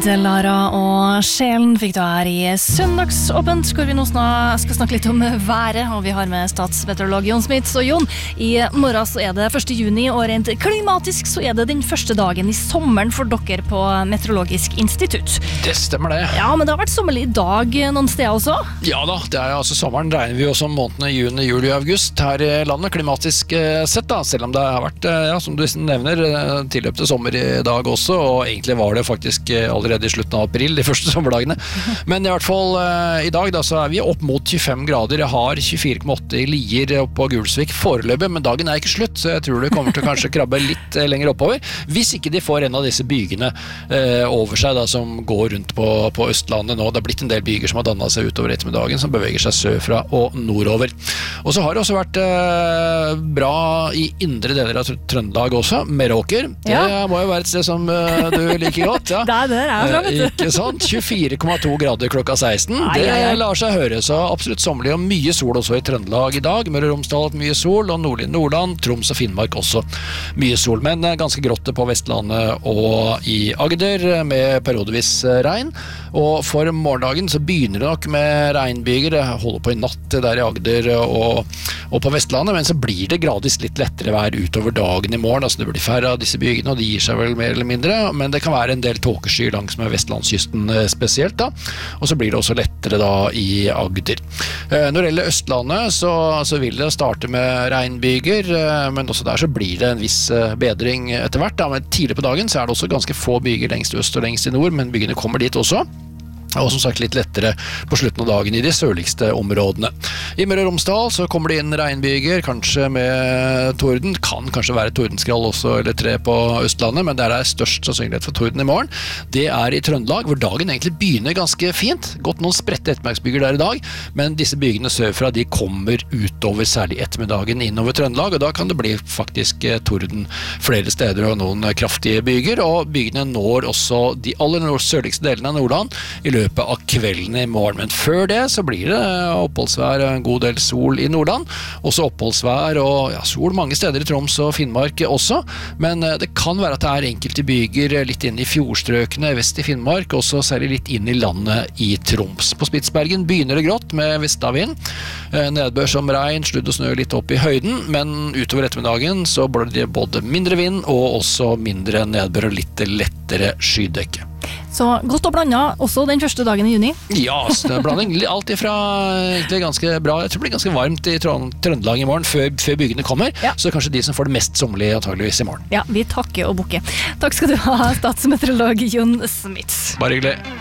Lara og Sjelen fikk du her i Søndagsåpent, hvor vi nå skal snakke litt om været, og vi har med statsmeteorolog Jon Smits. Og Jon, i morgen så det 1. juni, og rent klimatisk så det den første dagen i sommeren for dere på Meteorologisk institutt. Det stemmer det. Ja, men det har vært sommerlig i dag noen steder også? Ja da, det altså sommeren regner vi jo som månedene juni, juli og august her i landet, klimatisk sett da, selv om det har vært, ja, som du nevner, tilløp til sommer i dag også, og egentlig var det faktisk allerede i slutten av april, de første sommerdagene. Men i hvert fall i dag da, så vi opp mot 25 grader. Jeg har 24,8 i Lier på Gulsvik foreløpig, men dagen ikke slutt, så jeg tror det kommer til å kanskje krabbe litt lenger oppover, hvis ikke de får en av disse bygene over seg da, som går rundt på Østlandet nå. Det har blitt en del byger som har dannet seg utover ettermiddagen, som beveger seg sørfra og nordover. Og så har det også vært bra i indre deler av Trøndelag også, Meråker. Det må jo være et sted som du liker godt, ja. Det Ikke sant? 24,2 grader klokka 16. Det lar seg høre, så absolutt sommerlig, og mye sol også i Trøndelag i dag. Møre og Romsdal mye sol, og nordlig Nordland, Troms og Finnmark også mye sol. Men ganske grått på Vestlandet og i Agder, med periodevis regn. Og for morgendagen så begynner det nok med regnbyger. Det holder på i natt der i Agder og på Vestlandet, men så blir det gradvis litt lettere vær utover dagen i morgen. Altså det blir færre av disse bygene, og de gir seg vel mer eller mindre, men det kan være en del tåkesky langs med vestlandskysten spesielt da, og så blir det også lettere da i Agder. Når det gjelder Østlandet så vil det starte med regnbyger, men også der så blir det en viss bedring etter hvert da. Men tidlig på dagen så det også ganske få byger lengst øst og lengst i nord, men bygene kommer dit også. Og som sagt litt lettere på slutten av dagen i de sørligste områdene. I Møre og Romsdal så kommer det inn regnbyger, kanskje med torden. Kan kanskje være tordenskrall også, eller tre på Østlandet, men der størst sannsynlighet for torden i morgen. Det i Trøndelag, hvor dagen egentlig begynner ganske fint. Gått noen spredte ettermiddagsbyger der i dag, men disse bygene sørfra, de kommer utover særlig ettermiddagen innover Trøndelag, og da kan det bli faktisk torden flere steder og noen kraftige byger, og bygene når også de aller sørligste delene av Nordland i løpet av kvelden i morgen. Men før det så blir det oppholdsvær og en god del sol i Nordland. Også oppholdsvær og sol mange steder i Troms og Finnmark også. Men det kan være at det enkelte byger litt inn i fjordstrøkene vest i Finnmark, også særlig litt inn i landet i Troms. På Spitsbergen begynner det grått med vestavind. Nedbør som regn, sludd og snø litt opp i høyden, men utover ettermiddagen så blir det både mindre vind og også mindre nedbør og litt lettere skydekke. Så godt og blandet også den første dagen i juni. Ja, snøblanding. Alt ifra egentlig ganske bra. Jeg tror det blir ganske varmt i Trøndelag i morgen før bygene kommer. Ja. Så kanskje de som får det mest sommerlige antageligvis i morgen. Ja, vi takker og bukker. Takk skal du ha, statsmeteorolog Jon Smits. Bare hyggelig.